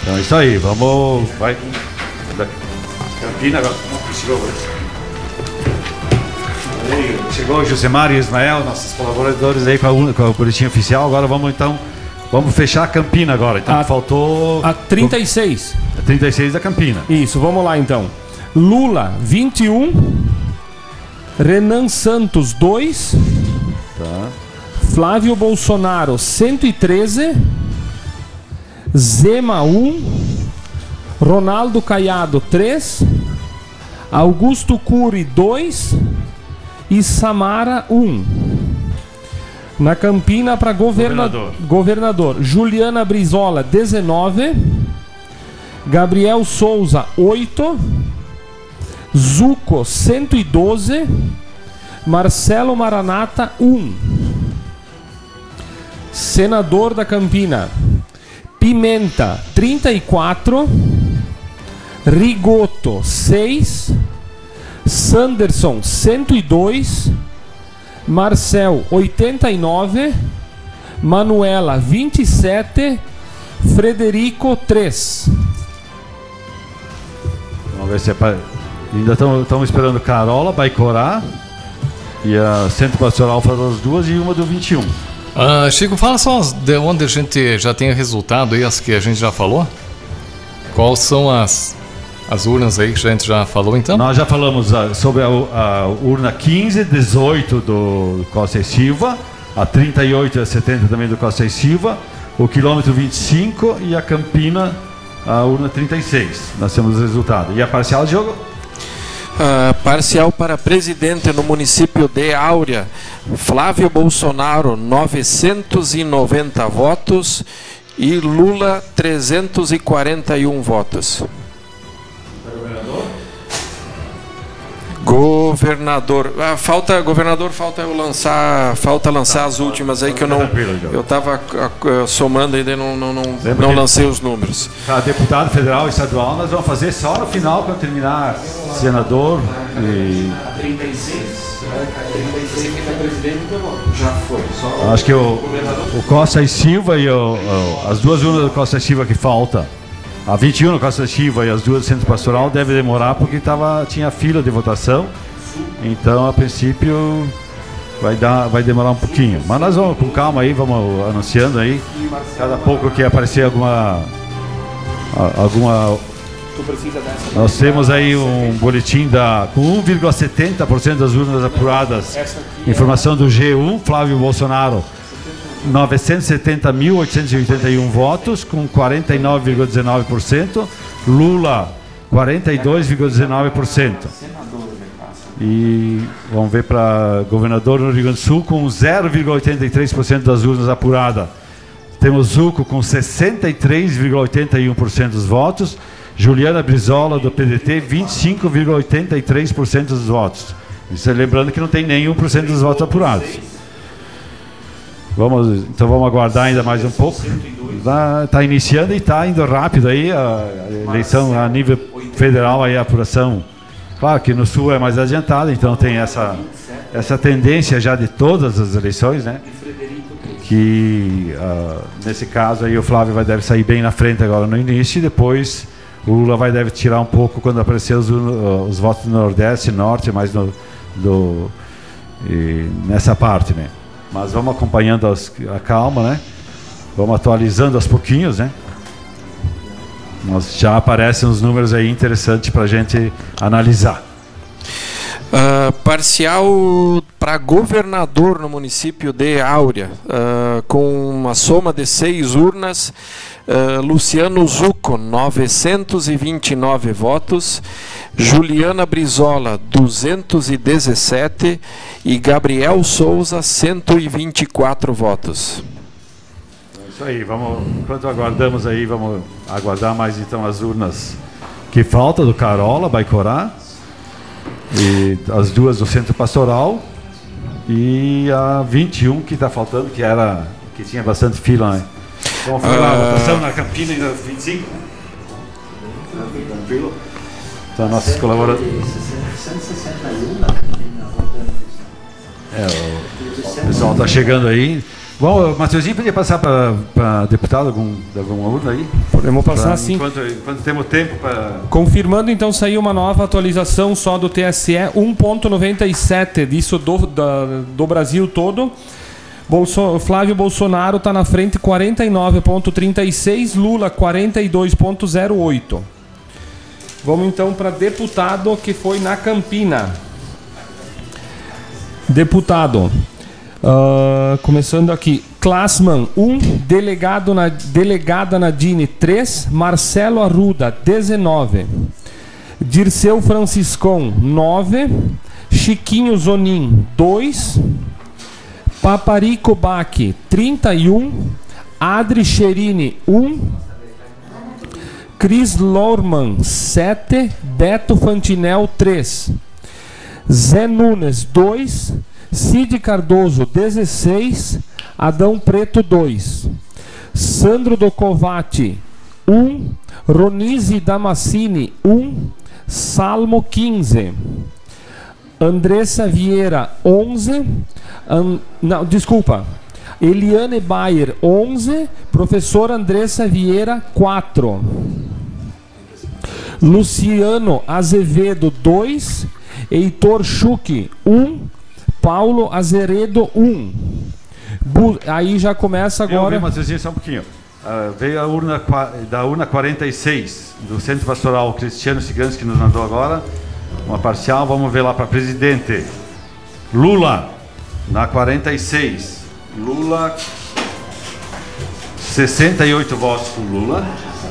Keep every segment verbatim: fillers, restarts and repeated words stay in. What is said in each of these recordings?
Então é isso aí, vamos. Vai. Campina agora. Chegou o Josemar e o Ismael, nossos colaboradores aí com, a, com o boletim oficial. Agora vamos então. Vamos fechar a Campina agora. Então a, faltou. A trinta e seis. A trinta e seis da Campina. Isso, vamos lá então. Lula, vinte e um. Renan Santos, dois. Tá. Flávio Bolsonaro, cento e treze. Zema, um. Ronaldo Caiado, três. Augusto Cury, dois. E Samara, um. Na Campina para governa... governador. governador. Juliana Brizola, dezenove. Gabriel Souza, oito. Zuco, cento e doze. Marcelo Maranata, um. Senador da Campina. Pimenta, trinta e quatro. Rigoto, seis. Sanderson, cento e dois. Marcel, oitenta e nove. Manuela, vinte e sete. Frederico, três. Vamos ver se é pra... Ainda estamos esperando Carola, Baicorá e a Centro Pastoral fazer as duas e uma do vinte e um. Uh, Chico, fala só de onde a gente já tem resultado aí, as que a gente já falou. Quais são as, as urnas aí que a gente já falou então? Nós já falamos uh, sobre a, a urna quinze, dezoito do Costa e Silva, a trinta e oito e a setenta também do Costa e Silva, o quilômetro vinte e cinco e a Campina, a urna trinta e seis. Nós temos o resultado. E a parcial, Diogo? Uh, parcial para presidente no município de Áurea, Flávio Bolsonaro, novecentos e noventa votos e Lula, trezentos e quarenta e um votos. Governador? Governador. Ah, falta, governador, falta eu lançar, falta lançar tá, as últimas aí que eu não, eu estava uh, somando ainda não não não, não lancei os números. Tá, deputado federal e estadual nós vamos fazer só no final para terminar senador e a trinta e seis, a trinta e seis que é presidente já foi. Só acho que o, o Costa e Silva e o, o, as duas urnas do Costa e Silva que falta. A vinte e um no Costa Silva e as duas do Centro Pastoral deve demorar porque tava, tinha fila de votação. Então, a princípio, vai, dar, vai demorar um pouquinho. Mas nós vamos com calma aí, vamos anunciando aí. Cada pouco que aparecer alguma... alguma nós temos aí um boletim da, com um vírgula setenta por cento das urnas apuradas. Informação do G um, Flávio Bolsonaro. novecentos e setenta mil oitocentos e oitenta e um votos, com quarenta e nove vírgula dezenove por cento. Lula, quarenta e dois vírgula dezenove por cento. E vamos ver para governador no Rio Grande do Sul, com zero vírgula oitenta e três por cento das urnas apuradas. Temos Zuco com sessenta e três vírgula oitenta e um por cento dos votos. Juliana Brizola, do P D T, vinte e cinco vírgula oitenta e três por cento dos votos. Isso, lembrando que não tem nem um por cento dos votos apurados. Vamos, então vamos aguardar ainda mais um pouco. Está tá iniciando e está indo rápido aí a eleição a nível federal, aí a apuração. Claro que no Sul é mais adiantado, então tem essa, essa tendência já de todas as eleições, né? Que uh, nesse caso aí o Flávio vai, deve sair bem na frente agora no início e depois o Lula vai deve tirar um pouco quando aparecer os, uh, os votos do Nordeste e Norte, mais no, do, e nessa parte, né? Mas vamos acompanhando as, a calma, né? Vamos atualizando aos pouquinhos, né? Mas já aparecem uns números aí interessantes para a gente analisar. Uh, parcial para governador no município de Áurea, uh, com uma soma de seis urnas, uh, Luciano Zucco, novecentos e vinte e nove votos, Juliana Brizola, duzentos e dezessete e Gabriel Souza, cento e vinte e quatro votos. Isso aí, vamos, enquanto aguardamos aí, vamos aguardar mais então as urnas que faltam do Carola, Baicorá, e as duas do Centro Pastoral e a vinte e um que está faltando, que era que tinha bastante fila, né? Vamos falar uh... a votação na Campina ainda vinte e cinco. Tranquilo. Então nossos colaboradores. É, o, o pessoal está chegando aí. Bom, o Matheusinho podia passar para deputado algum, alguma urna aí? Podemos passar Pra, sim. Enquanto, enquanto temos tempo para... Confirmando, então, saiu uma nova atualização só do T S E, um ponto noventa e sete disso do, da, do Brasil todo. Bolso, Flávio Bolsonaro está na frente, quarenta e nove ponto trinta e seis, Lula quarenta e dois ponto zero oito. Vamos então para deputado, que foi na Campina. Deputado, uh, começando aqui, Klassmann um, delegado na, delegada Nadine três, Marcelo Arruda dezenove, Dirceu Franciscon nove, Chiquinho Zonin dois, Paparico Bac trinta e um, Adri Cherini um, Cris Lorman sete, Beto Fantinel três, Zé Nunes dois, Cid Cardoso dezesseis, Adão Preto dois, Sandro Docovati um, Ronise Damascini um, Salmo quinze, Andressa Vieira onze, an, não, desculpa, Eliane Bayer onze, professora Andressa Vieira quatro, Luciano Azevedo dois, Heitor Schuch um, Paulo Azeredo um. Bu, aí já começa agora. Eu vi, Matheusinho, só um pouquinho. Uh, veio a urna da urna quarenta e seis do Centro Pastoral Cristiano Ciganos, que nos mandou agora uma parcial. Vamos ver lá para presidente. Lula na quarenta e seis. Lula, sessenta e oito votos com Lula.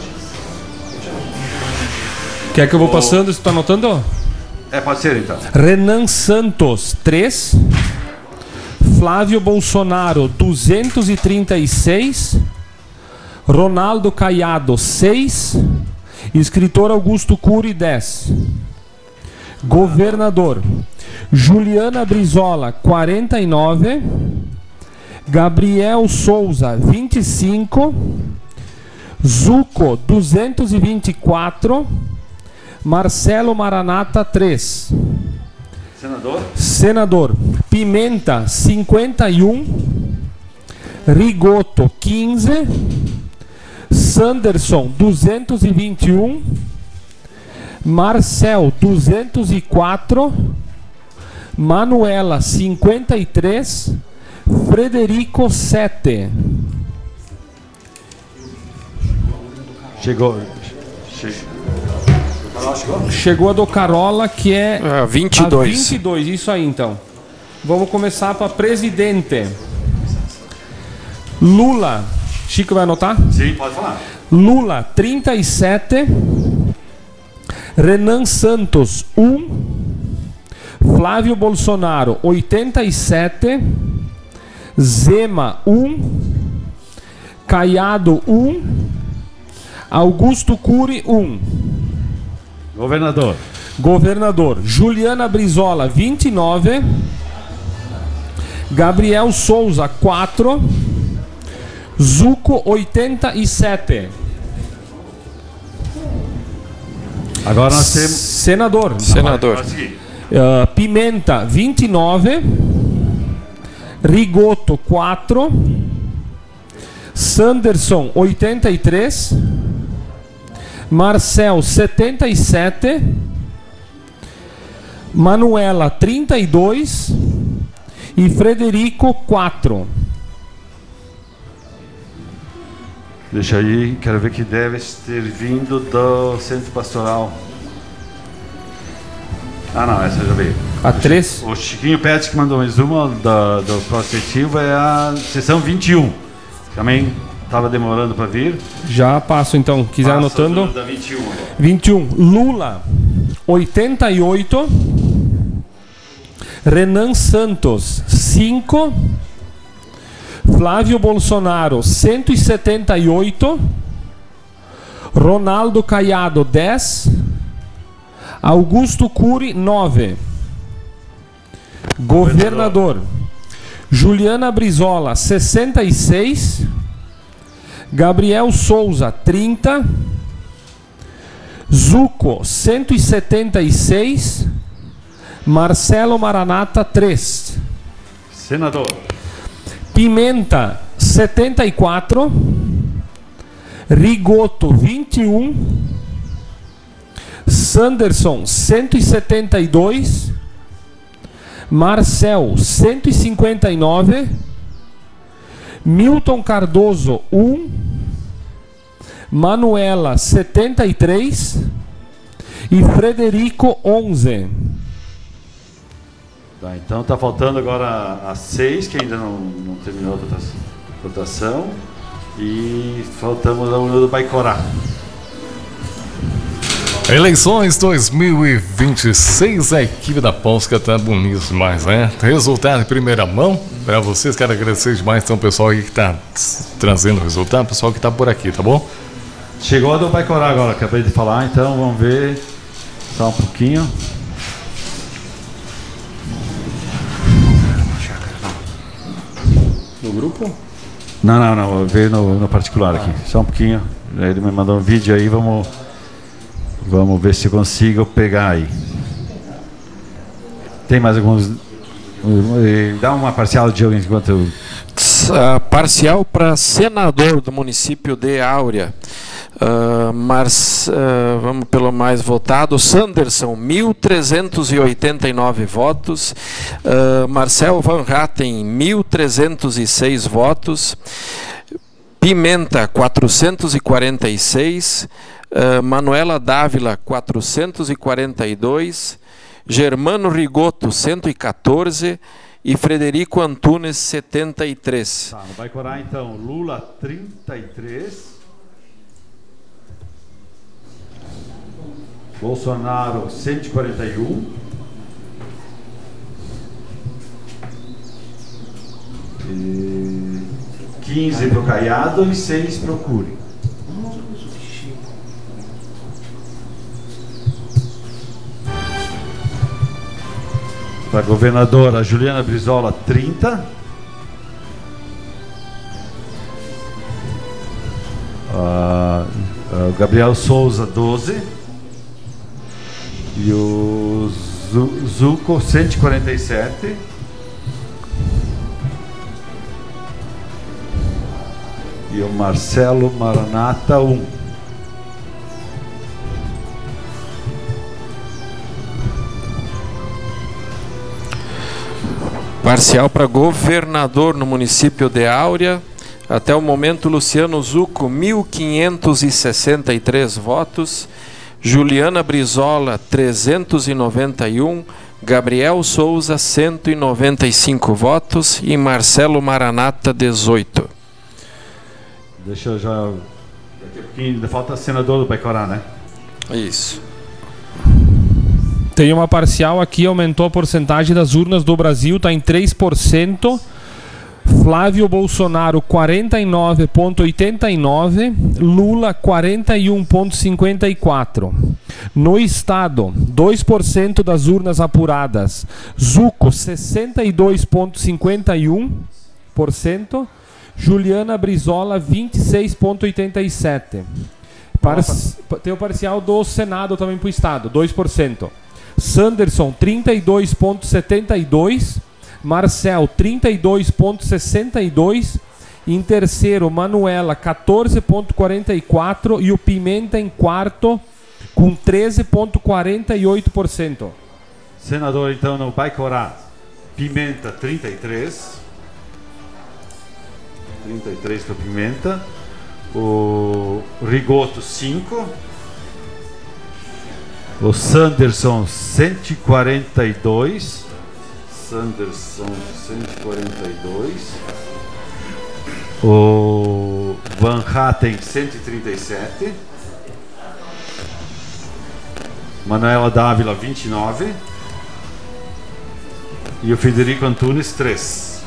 Quer que eu vou passando? Você está anotando? É, pode ser então. Renan Santos três, Flávio Bolsonaro duzentos e trinta e seis, Ronaldo Caiado seis, escritor Augusto Cury dez, governador Juliana Brizola quarenta e nove, Gabriel Souza vinte e cinco, Zuco duzentos e vinte e quatro, Marcelo Maranata três. Senador? Senador Pimenta cinquenta e um, Rigoto quinze, Sanderson duzentos e vinte e um, Marcel duzentos e quatro, Manuela cinquenta e três, Frederico sete. Chegou. Chegou. Chegou a do Carola, que é Ah, vinte e dois. a vinte e dois, isso aí então. Vamos começar para presidente. Lula, Chico vai anotar? Sim, pode falar. Lula trinta e sete, Renan Santos um, Flávio Bolsonaro oitenta e sete, Zema um, Caiado um, Augusto Cury um. Governador. Governador Juliana Brizola vinte e nove, Gabriel Souza quatro, Zuco oitenta e sete. Agora nós temos. Senador Senador. Pode seguir. uh, Pimenta vinte e nove, Rigoto quatro, Sanderson oitenta e três, Marcel setenta e sete, Manuela trinta e dois e Frederico quatro. Deixa aí, quero ver que deve ter vindo do Centro Pastoral. Ah, não, essa já veio. A três? O Chiquinho Pet que mandou mais uma do, do Prospectivo é a sessão vinte e um. Também estava demorando para vir. Já passo então, quiser Passa anotando. Da vinte e um. vinte e um, Lula oitenta e oito, Renan Santos cinco, Flávio Bolsonaro cento e setenta e oito, Ronaldo Caiado dez, Augusto Cury nove. Governador Juliana Brizola sessenta e seis, Gabriel Souza trinta, Zuco cento e setenta e seis, Marcelo Maranata três. Senador. Pimenta, setenta e quatro. Rigoto, vinte e um. Sanderson, cento e setenta e dois. Marcel, cento e cinquenta e nove. Milton Cardoso, um. Manuela, setenta e três. E Frederico, onze. Tá, então está faltando agora a seis, que ainda não, não terminou a votação. E faltamos a urna do Baicorá. Eleições dois mil e vinte e seis, a equipe da Polska tá bonita demais, né? Resultado em primeira mão para vocês. Quero agradecer demais então o pessoal aí que tá trazendo o resultado, o pessoal que tá por aqui, tá bom? Chegou a do Baicorá agora, acabei de falar, então vamos ver só um pouquinho. No grupo? Não, não, não, veio no, no particular aqui, só um pouquinho. Ele me mandou um vídeo aí, vamos, vamos ver se eu consigo pegar aí. Tem mais alguns. Dá uma parcial de jogo enquanto eu... Uh, parcial para senador do município de Áurea. Uh, Mar- uh, vamos pelo mais votado. Sanderson, mil trezentos e oitenta e nove votos. Uh, Marcel Van Hatten, mil trezentos e seis votos. Pimenta, quatrocentos e quarenta e seis. Uh, Manuela Dávila, quatrocentos e quarenta e dois. Germano Rigoto, cento e quatorze. E Frederico Antunes, setenta e três. Tá, no Baicorá então, Lula, trinta e três. Bolsonaro, cento e quarenta e um. E quinze para o Caiado e seis para o Cury. Para governadora, Juliana Brizola, trinta. Uh, uh, Gabriel Souza, doze. E o Zu- Zuco, cento e quarenta e sete. E o Marcelo Maranata, um. Parcial para governador no município de Áurea. Até o momento, Luciano Zucco, mil quinhentos e sessenta e três votos. Juliana Brizola, trezentos e noventa e um. Gabriel Souza, cento e noventa e cinco votos. E Marcelo Maranata, dezoito. Deixa eu já... Daqui a pouquinho ainda falta senador do Baicorá, né? Isso. Tem uma parcial aqui, aumentou a porcentagem das urnas do Brasil, está em três por cento. Flávio Bolsonaro, quarenta e nove vírgula oitenta e nove. Lula, quarenta e um vírgula cinquenta e quatro. No estado, dois por cento das urnas apuradas. Zucco, sessenta e dois vírgula cinquenta e um por cento. Juliana Brizola, vinte e seis vírgula oitenta e sete por cento. Par... Tem o parcial do Senado também para o estado, dois por cento. Sanderson, trinta e dois vírgula setenta e dois. Marcel, trinta e dois vírgula sessenta e dois. Em terceiro, Manuela, quatorze vírgula quarenta e quatro. E o Pimenta em quarto, com treze vírgula quarenta e oito por cento. Senador, então, no Baicorá, Pimenta, trinta e três. trinta e três para Pimenta. O Rigoto, cinco. O Sanderson, cento e quarenta e dois. Sanderson, cento e quarenta e dois. O Van Hatten, cento e trinta e sete. Manuela Dávila, vinte e nove. E o Frederico Antunes, três.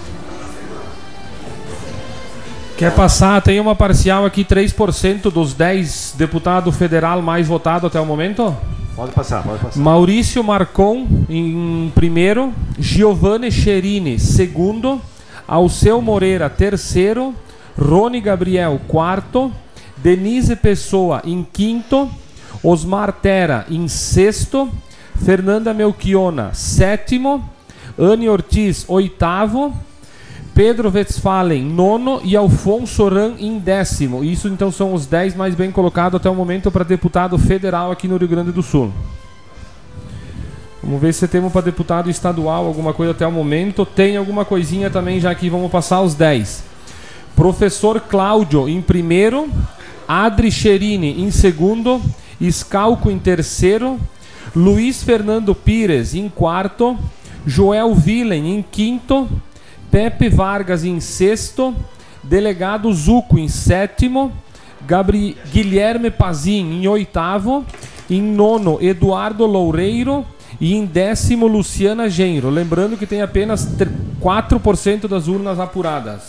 Quer passar? Tem uma parcial aqui, três por cento dos dez deputados federal mais votados até o momento? Pode passar, pode passar. Maurício Marcon em primeiro, Giovanni Cherini segundo, Alceu Moreira terceiro, Rony Gabriel quarto, Denise Pessoa em quinto, Osmar Terra em sexto, Fernanda Melchiona sétimo, Anne Ortiz oitavo, Pedro Westphalen, nono, e Alfonso Ran em décimo. Isso então são os dez mais bem colocados até o momento para deputado federal aqui no Rio Grande do Sul. Vamos ver se temos para deputado estadual alguma coisa até o momento. Tem alguma coisinha também, já que vamos passar os dez. Professor Cláudio em primeiro, Adri Cherini em segundo, Scalco em terceiro, Luiz Fernando Pires em quarto, Joel Villen em quinto, Pepe Vargas em sexto, Delegado Zuco em sétimo, Gabri... Guilherme Pazin em oitavo, em nono Eduardo Loureiro e em décimo Luciana Genro. Lembrando que tem apenas quatro por cento das urnas apuradas.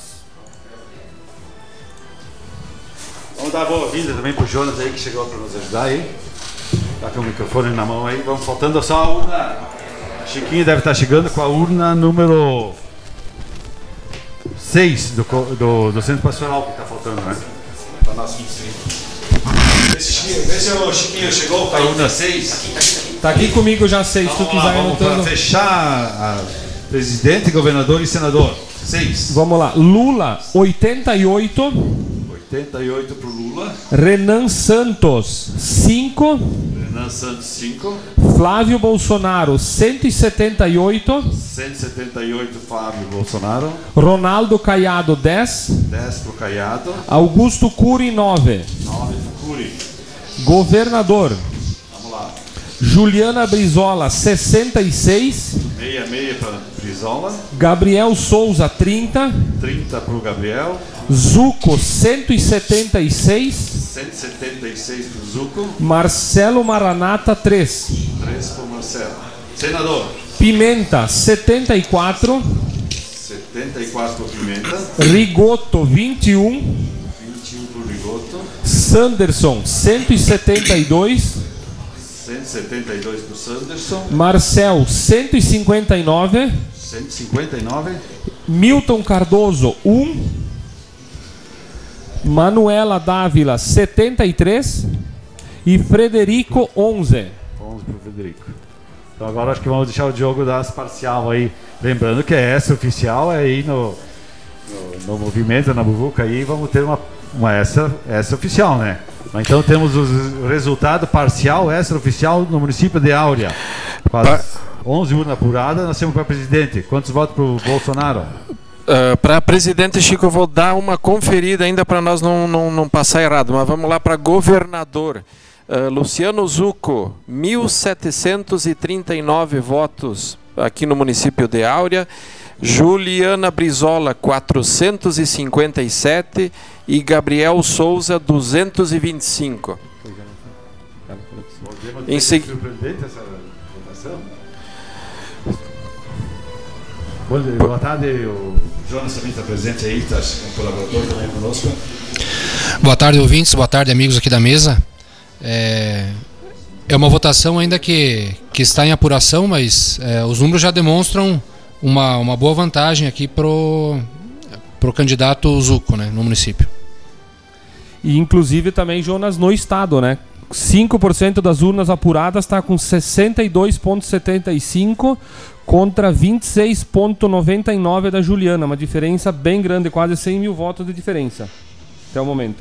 Vamos dar boa-vinda também pro Jonas aí que chegou para nos ajudar aí. Tá com o microfone na mão aí. Vamos faltando só a urna. Chiquinho deve estar chegando com a urna número seis do, do, do Centro Pastoral que está faltando, né? Para nós vinte e cinco. Vê se o Chiquinho chegou com a urna seis. Tá aqui comigo já seis, se tu quiser lá, vamos anotando. para fechar a presidente, governador e senador. seis. Vamos lá. Lula, oitenta e oito. oitenta e oito pro Lula. Renan Santos, cinco. Renan Santos, cinco. Flávio Bolsonaro, cento e setenta e oito. cento e setenta e oito, Flávio Bolsonaro. Ronaldo Caiado, dez. dez pro Caiado. Augusto Cury, nove. nove pro Cury. Governador. Vamos lá. Juliana Brizola, sessenta e seis. meia meia para Brizola. Gabriel Souza, trinta. trinta pro Gabriel. Zuco, cento e setenta e seis. cento e setenta e seis pro Zuco. Marcelo Maranata, três. três pro Marcelo. Senador. Pimenta, setenta e quatro. setenta e quatro pro Pimenta. Rigoto, vinte e um. vinte e um pro Rigoto. Sanderson, cento e setenta e dois. cento e setenta e dois pro Sanderson. Marcel, cento e cinquenta e nove. cento e cinquenta e nove. Milton Cardoso, um. Manuela Dávila, setenta e três. E Frederico, onze. onze pro Frederico. Então agora acho que vamos deixar o jogo das parcial aí. Lembrando que essa oficial é aí no, no, no movimento, na Buvuca aí, vamos ter uma, uma essa, essa oficial, né? Então temos o resultado parcial, essa oficial no município de Áurea. Com as onze urnas apuradas, nós temos para presidente. Quantos votos para o Bolsonaro? Uh, para presidente, Chico, eu vou dar uma conferida ainda para nós não, não, não passar errado, mas vamos lá para governador. Uh, Luciano Zuco, mil setecentos e trinta e nove votos aqui no município de Áurea. Juliana Brizola, quatrocentos e cinquenta e sete. E Gabriel Souza, duzentos e vinte e cinco. Em seguida. Boa tarde, o Jonas também está presente aí, está um colaborador também conosco. Boa tarde, ouvintes, boa tarde, amigos aqui da mesa. É, é uma votação ainda que, que está em apuração, mas é, os números já demonstram uma, uma boa vantagem aqui pro, pro candidato Zuco, né, no município. E inclusive também, Jonas, no estado, né? cinco por cento das urnas apuradas está com sessenta e dois vírgula setenta e cinco contra vinte e seis vírgula noventa e nove da Juliana. Uma diferença bem grande, quase cem mil votos de diferença até o momento.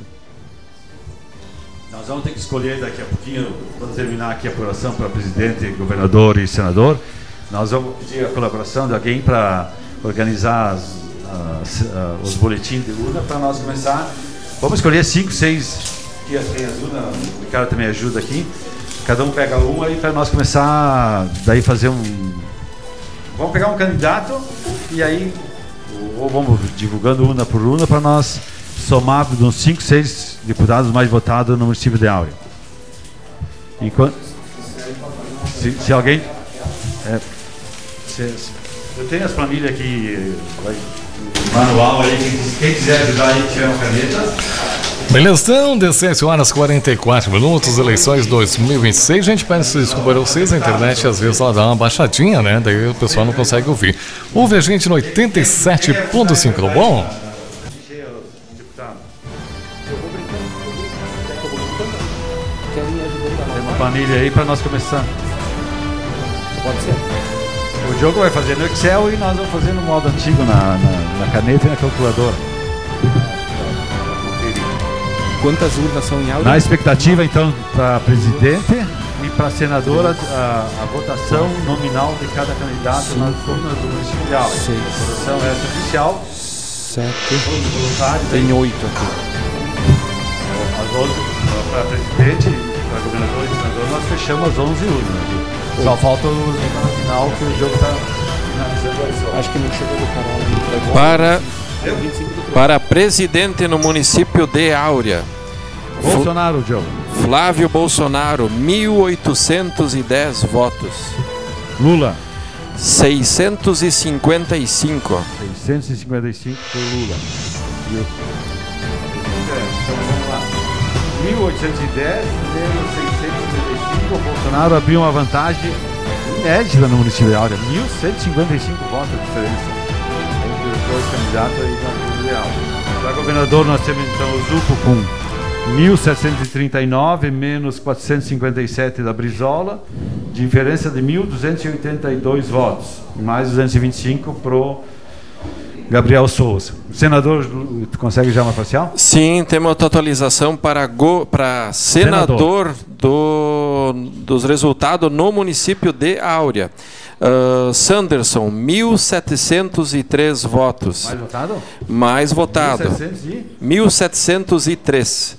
Nós vamos ter que escolher daqui a pouquinho, quando terminar aqui a apuração para presidente, governador e senador, nós vamos pedir a colaboração de alguém para organizar as, as, as, os boletins de urna para nós começar. Vamos escolher cinco, seis. Aqui tem as urnas, o cara também ajuda aqui. Cada um pega uma e para nós começar daí fazer um. Vamos pegar um candidato e aí ou vamos divulgando urna por urna para nós somar uns cinco, seis deputados mais votados no município de Áurea. Enquanto se, se alguém é, se, se, eu tenho as planilhas aqui, vai, manual aí, quem, quem quiser ajudar aí, tiver uma caneta. Beleza, então, dezessete horas e quarenta e quatro minutos, eleições dois mil e vinte e seis. A gente pede desculpa para vocês, a internet às vezes ela dá uma baixadinha, né? Daí o pessoal não consegue ouvir. Ouve a gente no oitenta e sete ponto cinco, tá bom? Tem uma planilha aí para nós começar. Pode ser. O Diogo vai fazer no Excel e nós vamos fazer no modo antigo, na, na, na caneta e na calculadora. Quantas urnas são em áudio? Na expectativa, então, para presidente e para senadora, a, a votação nominal de cada candidato Sim. nas urnas do município de Áurea. A votação é essa oficial. Sete. Tem oito aqui. As onze, para presidente, para governador e senador, nós fechamos as onze urnas. Só falta o resultado final que o jogo está finalizando. Acho que não chegou do canal. Para, para presidente no município de Áurea. Bolsonaro, Diogo. Flávio Bolsonaro, mil oitocentos e dez votos. Lula. seiscentos e cinquenta e cinco. seiscentos e cinquenta e cinco por Lula. E o... é, então vamos lá. mil oitocentos e dez menos seiscentos e cinquenta e cinco. O Bolsonaro abriu uma vantagem inédita no município de Áurea. mil cento e cinquenta e cinco votos de diferença entre os dois candidatos aí na município de Áurea. Para governador, nós temos então o Zupo com mil setecentos e trinta e nove menos quatrocentos e cinquenta e sete da Brizola, diferença de mil duzentos e oitenta e dois votos, mais duzentos e vinte e cinco pro Gabriel Souza. Senador, tu consegue já uma parcial? Sim, temos a totalização para, go, para senador, senador. Do, dos resultados no município de Áurea. Uh, Sanderson, mil setecentos e três votos. Mais votado? Mais votado. mil setecentos e três.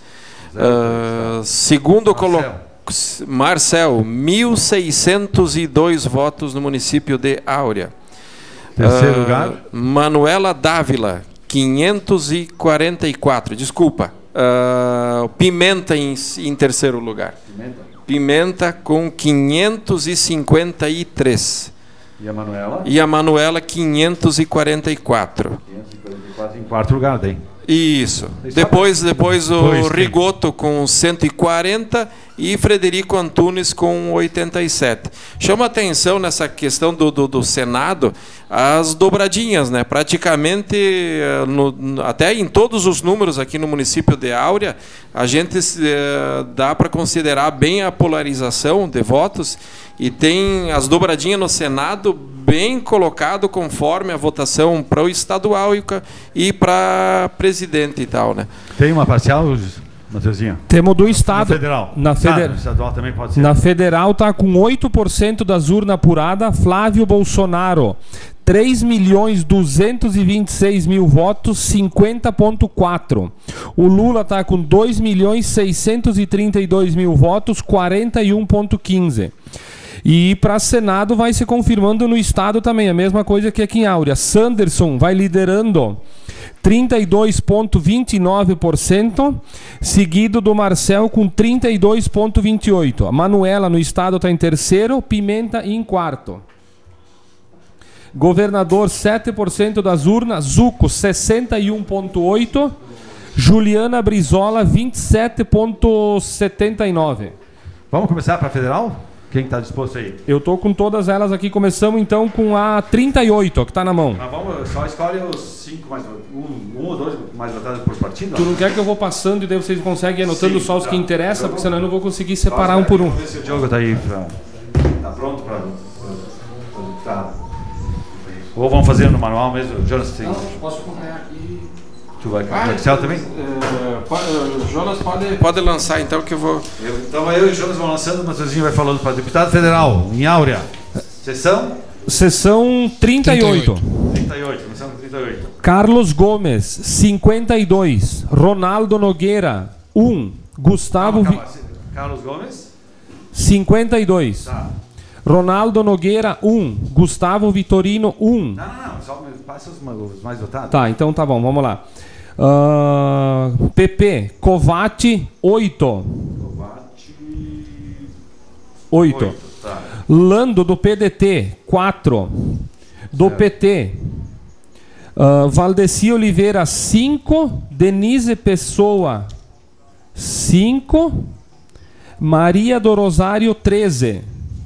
Uh, segundo colocado, Marcel, mil seiscentos e dois votos no município de Áurea. Terceiro uh, lugar? Manuela Dávila, quinhentos e quarenta e quatro. Desculpa. Uh, Pimenta em, em terceiro lugar. Pimenta. Pimenta com quinhentos e cinquenta e três. E a Manuela? E a Manuela, quinhentos e quarenta e quatro. quinhentos e quarenta e quatro em quarto lugar, daí. Isso. Depois, depois o Depois, Rigoto com cento e quarenta e Frederico Antunes com oitenta e sete. Chama atenção nessa questão do, do, do Senado as dobradinhas, né? Praticamente, no, até em todos os números aqui no município de Áurea, a gente eh, dá para considerar bem a polarização de votos e tem as dobradinhas no Senado bem colocado conforme a votação para o estadual e para presidente e tal, né? Tem uma parcial, Matheusinho? Temos do estado. Na federal. Na feder... ah, estadual também pode ser. Na federal está com oito por cento das urnas apuradas, Flávio Bolsonaro. três milhões duzentos e vinte e seis mil votos, cinquenta vírgula quatro. O Lula está com dois milhões seiscentos e trinta e dois mil votos, quarenta e um vírgula quinze. E para Senado vai se confirmando no estado também, a mesma coisa que aqui em Áurea. Sanderson vai liderando trinta e dois vírgula vinte e nove por cento, seguido do Marcel com trinta e dois vírgula vinte e oito por cento. A Manuela no estado está em terceiro, Pimenta em quarto. Governador, sete por cento das urnas, Zuco, sessenta e um vírgula oito por cento, Juliana Brizola, vinte e sete vírgula setenta e nove por cento. Vamos começar para a federal? Quem está disposto aí? Eu tô com todas elas aqui. Começamos então com a trinta e oito, ó, que está na mão. Mas vamos, só escolhe os cinco mais um, um ou dois mais votados por partido? Tu não quer que eu vou passando e daí vocês conseguem ir anotando Sim, só os tá. que interessam, porque senão eu não vou conseguir Só separar um por um. Vamos ver se o Diogo está aí. Pra, tá pronto para. Tá. Ou vamos fazer no manual mesmo? Jonas, tem... Não, posso acompanhar aqui. Tu vai com o Excel também? É, pode, Jonas pode, pode lançar então que eu vou. Eu, então eu e o Jonas vão lançando, o Matheusinho vai falando para deputado federal, em Áurea. Sessão? Sessão trinta e oito. trinta e oito, sessão trinta e oito. Carlos Gomes, cinquenta e dois. Ronaldo Nogueira, um. Gustavo... Calma, calma. Carlos Gomes? cinquenta e dois. Tá. Ronaldo Nogueira, um. Gustavo Vitorino, um. Não, não, não. Só passa os, os mais votados. Tá, então tá bom, vamos lá. Uh, P P, Covati, oito. Covati... oito. Tá. Lando, do P D T, quatro. Do Certo. P T, uh, Valdeci Oliveira, cinco. Denise Pessoa, cinco. Maria do Rosário, treze.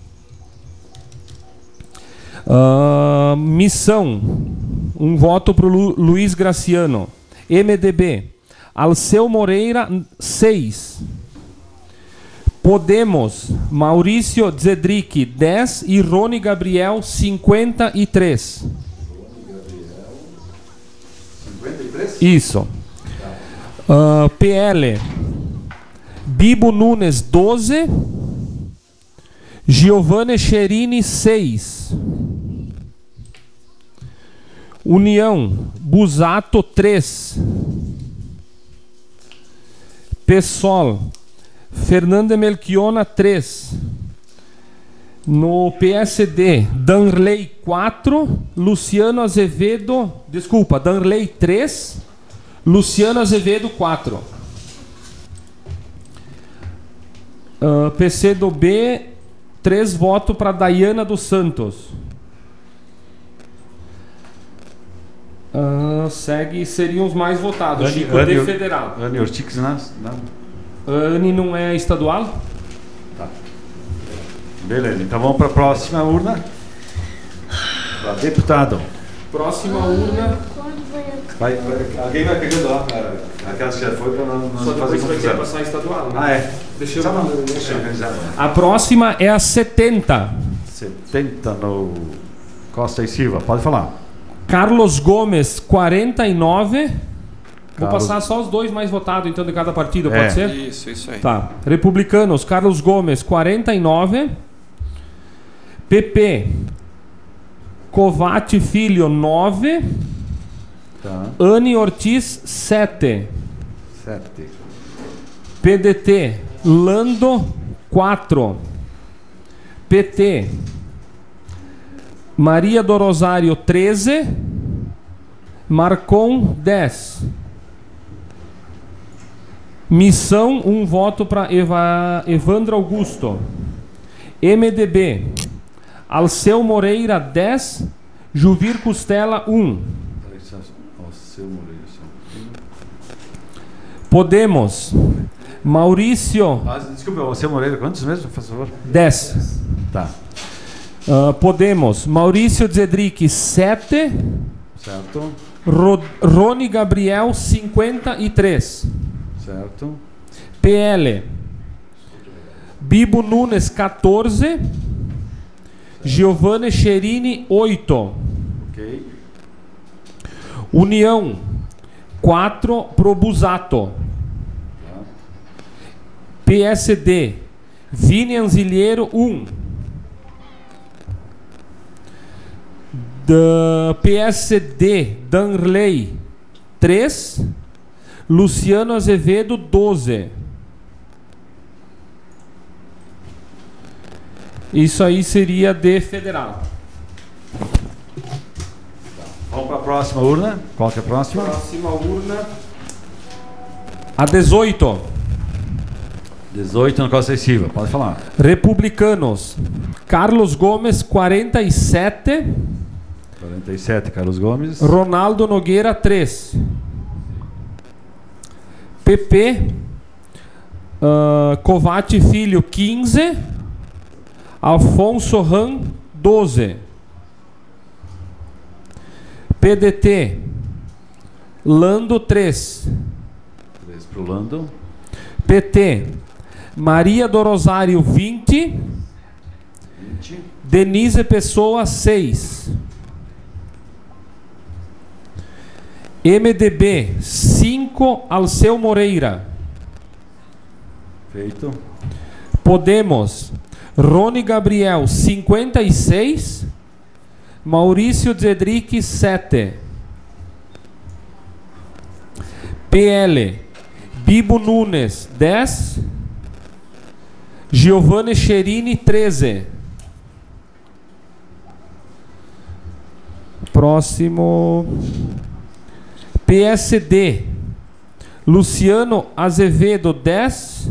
Uh, Missão, um voto para o Lu, Luiz Graciano. M D B, Alceu Moreira, seis. Podemos, Maurício Zedric, dez e Rony Gabriel, cinquenta e três. cinquenta e três? Isso. Uh, P L, Bibo Nunes, doze. Giovanni Cherini, seis. União, Busato, três. PSOL, Fernanda Melchiona, três. No P S D, Danley, quatro. Luciano Azevedo, desculpa, Danley, três. Luciano Azevedo, quatro. Uh, P C do B, três votos para Dayana dos Santos. Uh, segue, seriam os mais votados. Anne, Chico Anne, de Federal. Anne Ortix, não? não. Anne não é estadual? Tá. Beleza, então vamos para a próxima urna. Para deputado. Próxima urna. Vai, vai, alguém vai pegando lá, aquelas que já foi, para não, não Só fazer depois vai ter que confusão. passar estadual. Né? Ah, é. Deixa eu, Só não, deixa deixa eu organizar. A próxima é a setenta. setenta no Costa e Silva, pode falar. Carlos Gomes, quarenta e nove. Vou Carlos- passar só os dois mais votados então de cada partido, É. pode ser? Isso, isso aí. Tá. Republicanos, Carlos Gomes, quarenta e nove. P P, Covati Filho, nove. Tá. Anne Ortiz, sete. sete. P D T, Lando, quatro. P T, Maria do Rosário, treze. Marcon, dez. Missão, um voto para Eva, Evandro Augusto. M D B, Alceu Moreira, dez. Juvir Costela, um. Podemos, Maurício, Ah, desculpa, você Moreira, quantos mesmo, por favor? dez. Tá, Uh, Podemos, Maurício Zedric, sete. certo, Ro Rony Gabriel, cinquenta e três. certo, P L, Bibo Nunes, quatorze. Giovanni Cherini, oito. ok, União, quatro pro Busato. P S D, Vini Anzilheiro, um. Da P S D, Danley, três. Luciano Azevedo, doze. Isso aí seria de federal. vamos para a próxima urna, qual que é a próxima? Próxima urna. A dezoito. dezoito no Costa e Silva, pode falar. Republicanos, Carlos Gomes, quarenta e sete. quarenta e sete, Carlos Gomes. Ronaldo Nogueira, três. P P, uh, Covati Filho, quinze. Alfonso Ram, doze. P D T, Lando, três. três pro Lando. P T, Maria do Rosário, vinte. vinte. Denise Pessoa, seis. M D B, cinco. Alceu Moreira. Feito. Podemos, Rony Gabriel, cinquenta e seis. Maurício Zedric, sete. P L, Bibo Nunes, dez. Giovanni Cherini, treze. Próximo. P S D, Luciano Azevedo, dez.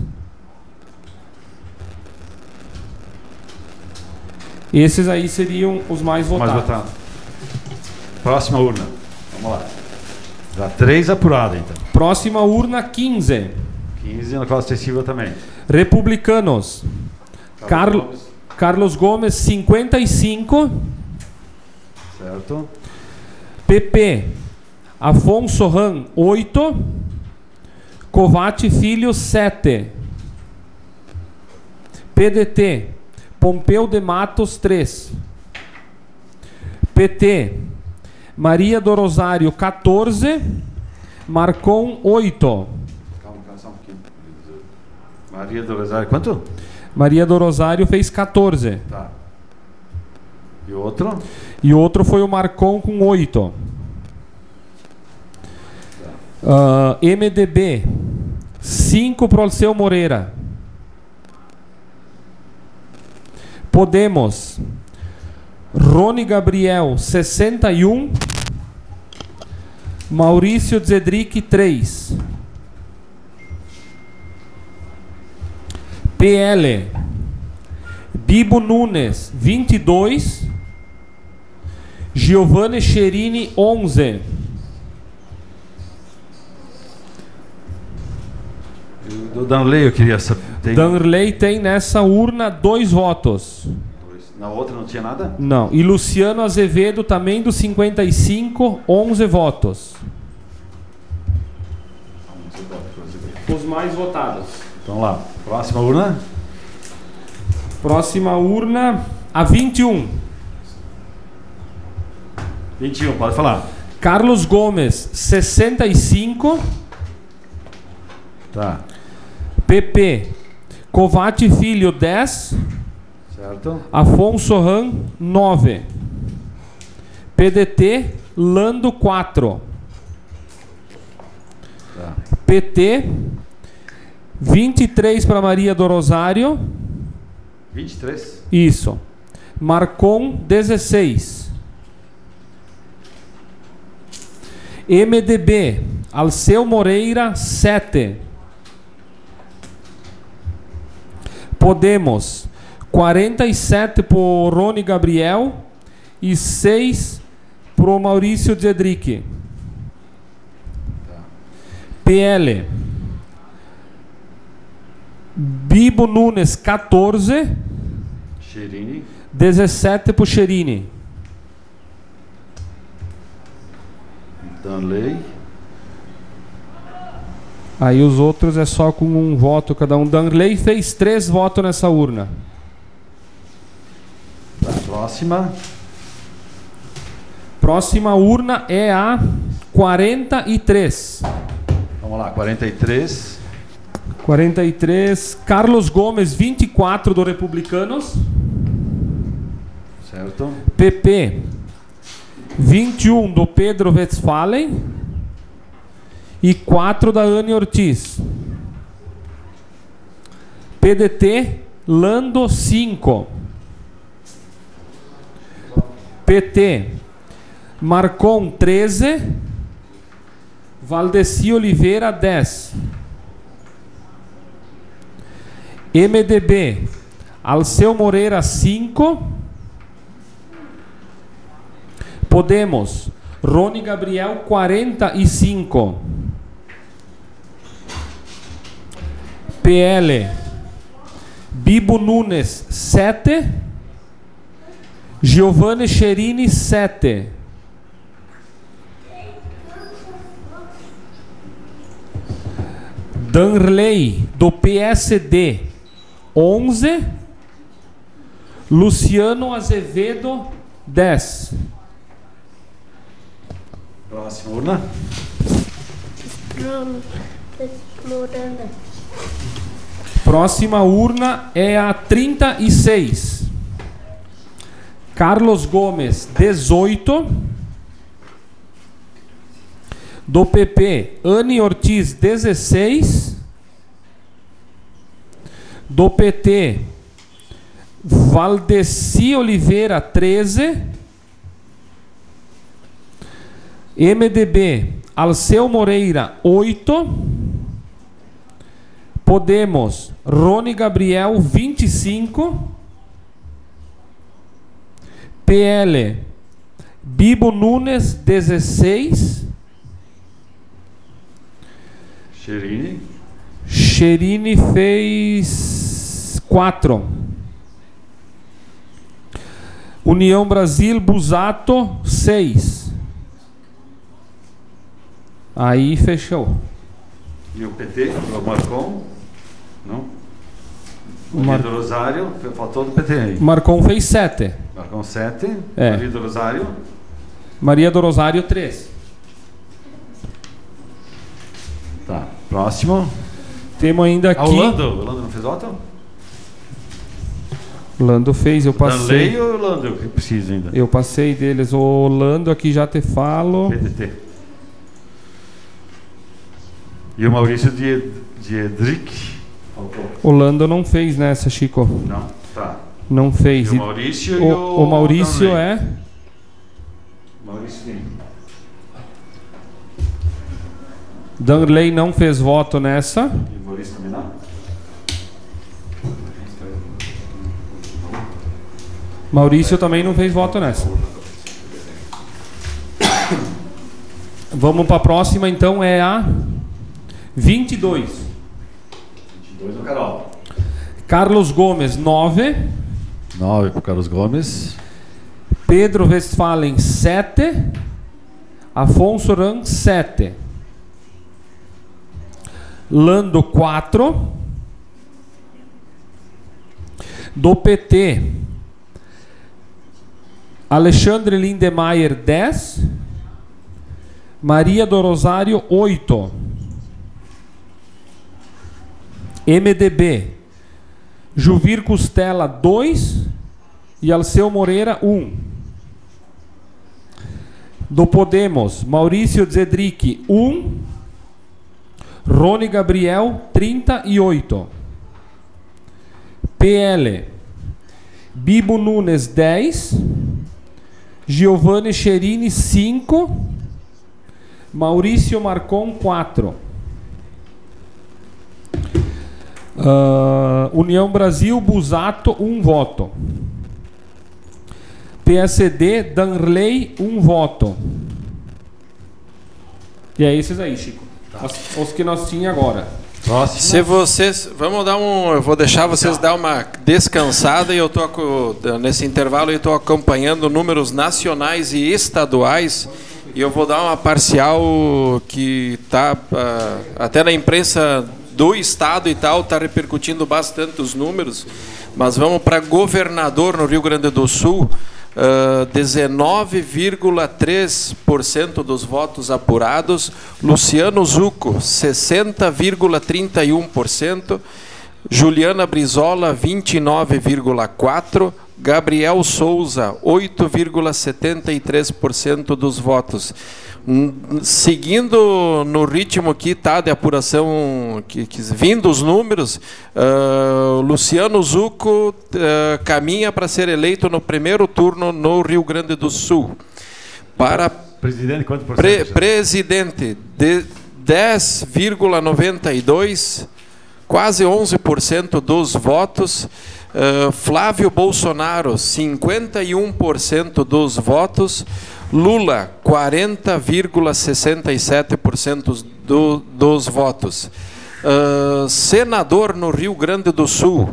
Esses aí seriam os mais votados. Mais votado. Próxima urna. Vamos lá. Já três apuradas, então. Próxima urna, quinze. quinze no Costa e Silva também. Republicanos, Carlos, Gomes. Carlos Gomes, cinquenta e cinco. Certo. P P, Afonso Ram, oito. Covati Filho, sete. P D T, Pompeu de Matos, três. P T, Maria do Rosário, quatorze. Marcon, oito. Calma, calma, só um pouquinho. Maria do Rosário, quanto? Maria do Rosário fez quatorze. Tá. E o outro? E outro foi o Marcon com oito. Uh, M D B, cinco para o Alceu Moreira. Podemos, Rony Gabriel, sessenta e um. Maurício Zedric, três. P L, Bibo Nunes, vinte e dois. Giovanni Cherini, onze. Do Danley eu queria saber. Tem... Danley tem nessa urna dois votos. Na outra não tinha nada? Não. E Luciano Azevedo também do cinquenta e cinco, onze votos. Os mais votados. Então lá, próxima urna. Próxima urna, a vinte e um. vinte e um, pode falar. Carlos Gomes, sessenta e cinco. Tá. P P, Covati Filho, dez. Certo. Afonso Ram, nove. P D T, Lando, quatro. Tá. P T, vinte e três para Maria do Rosário. vinte e três? Isso. Marcon, dezesseis. M D B, Alceu Moreira, sete. Podemos, quarenta e sete para o Rony Gabriel e seis para o Maurício Zedric. P L, Bibo Nunes, quatorze. Cherini. dezessete para o Cherini. Danley. Aí os outros é só com um voto cada um. Danley fez três votos nessa urna. Tá, próxima. Próxima urna é a quarenta e três. Vamos lá, quarenta e três. quarenta e três. Carlos Gomes, vinte e quatro do Republicanos. Certo. P P, vinte e um do Pedro Westphalen. E quatro da Anne Ortiz. P D T, Lando, cinco. P T, Marcon, treze. Valdeci Oliveira, dez. M D B, Alceu Moreira, cinco. Podemos, Rony Gabriel, quarenta e cinco. P L, Bibo Nunes, sete. Giovanni Cherini, sete. Danley, do P S D, onze. Luciano Azevedo, dez. Próxima urna. Próxima urna é a trinta e seis. Carlos Gomes, dezoito. Do P P, Anne Ortiz, dezesseis. Do P T, Valdeci Oliveira, treze. M D B, Alceu Moreira, oito. Podemos, Rony Gabriel, vinte e cinco. P L, Bibo Nunes, dezesseis. Cherini. Cherini fez quatro. União Brasil, Busato, seis. Aí fechou. E o P T, o Marcon? Não? Maria do Rosário, faltou do P T aí. Marcon fez sete. Marcon sete. É. Maria do Rosário. Maria do Rosário três. Tá, próximo. Temos ainda aqui. Ah, o Lando. O Lando não fez voto? Lando fez, eu passei. Danley ou o Lando que precisa ainda? Eu passei deles. O Lando aqui já te falo. P D T. E o Maurício de Diedrich. Faltou. O Lando não fez nessa, Chico. Não, tá. Não fez. E o Maurício o, e o, o Maurício Danley. é. Maurício sim. Danley não fez voto nessa. E o Maurício também não? Maurício também não fez voto nessa. Vamos para a próxima, então, é a vinte e dois. vinte e dois do Carol. Carlos Gomes, nove. nove para o Carlos Gomes. Pedro Westphalen, sete. Afonso Ran, sete. Lando, quatro. Do P T, Alexandre Lindemeyer, dez. Maria do Rosário, oito. M D B, Juvir Costela, dois. E Alceu Moreira, um. Do Podemos, Maurício Zedric, um. Rony Gabriel, trinta e oito. P L, Bibo Nunes, dez. Giovanni Cherini, cinco. Maurício Marcon, quatro. Uh, União Brasil, Busato, um voto. P S D, Danley, um voto. E é esses aí, Chico. Tá. Os, os que nós tínhamos agora. Próximo. Se vocês, vamos dar um, eu vou deixar vocês dar uma descansada e eu tô nesse intervalo eu estou acompanhando números nacionais e estaduais e eu vou dar uma parcial que tá uh, até na imprensa do estado e tal tá repercutindo bastante os números, mas vamos para governador no Rio Grande do Sul. Uh, dezenove vírgula três por cento dos votos apurados, Luciano Zucco, sessenta vírgula trinta e um por cento, Juliana Brizola, vinte e nove vírgula quatro por cento, Gabriel Souza, oito vírgula setenta e três por cento dos votos. Seguindo no ritmo que está de apuração, que, que, vindo os números, uh, Luciano Zucco uh, caminha para ser eleito no primeiro turno no Rio Grande do Sul. Para presidente, quanto por pre, cento? Presidente, de dez vírgula noventa e dois por cento, quase onze por cento dos votos. Uh, Flávio Bolsonaro, cinquenta e um por cento dos votos. Lula, quarenta vírgula sessenta e sete por cento do, dos votos. Uh, senador no Rio Grande do Sul,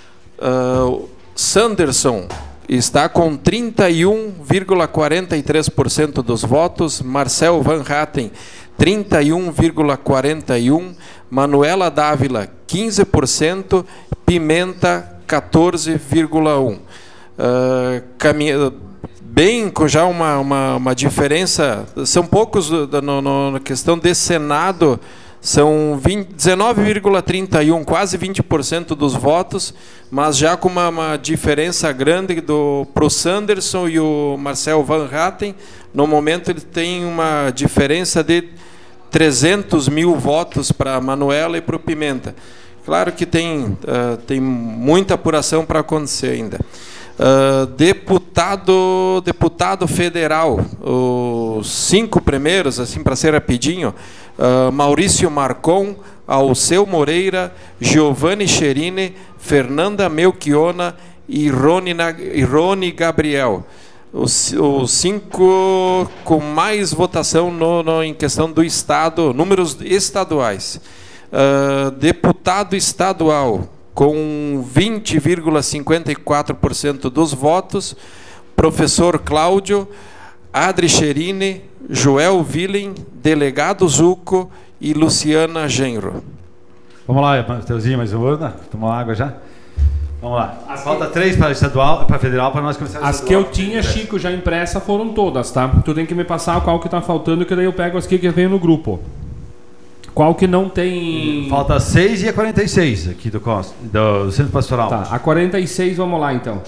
uh, Sanderson está com trinta e um vírgula quarenta e três por cento dos votos. Marcel Van Hatten, trinta e um vírgula quarenta e um por cento. Manuela Dávila, quinze por cento. Pimenta, quatorze vírgula um por cento. Uh, caminha... bem, com já uma, uma, uma diferença, são poucos no, no, na questão de Senado, são dezenove vírgula trinta e um, quase vinte por cento dos votos, mas já com uma, uma diferença grande para o Sanderson e o Marcel Van Hatten. No momento ele tem uma diferença de trezentos mil votos para a Manuela e para o Pimenta. Claro que tem, uh, tem muita apuração para acontecer ainda. Uh, deputado, deputado federal, os cinco primeiros, assim para ser rapidinho, uh, Maurício Marcon, Alceu Moreira, Giovanni Cherini, Fernanda Melchiona e Rony, e Rony Gabriel. Os, os cinco com mais votação no, no, em questão do estado, números estaduais. Uh, deputado estadual, com vinte vírgula cinquenta e quatro por cento dos votos, professor Cláudio, Adri Cherini, Joel Willen, delegado Zucco e Luciana Genro. Vamos lá, Mateuzinho, mais uma urna? Tomar água já? Vamos lá. As Falta que... três para estadual, para federal, para nós começar. As que eu tinha, Chico, já impressa foram todas, tá? Tu tem que me passar qual que tá faltando, que daí eu pego as que veio no grupo. Qual que não tem... Falta seis e a quarenta e seis aqui do, Costa, do Centro Pastoral. Tá, a quarenta e seis, vamos lá então.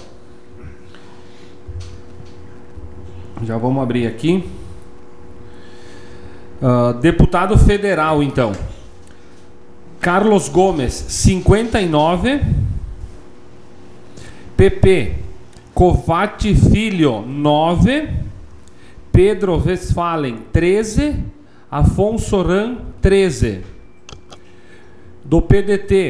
Já vamos abrir aqui. Uh, deputado federal, então. Carlos Gomes, cinquenta e nove. P P, Covatti Filho, nove. Pedro Westphalen, treze. Afonso Ran, treze. Do P D T,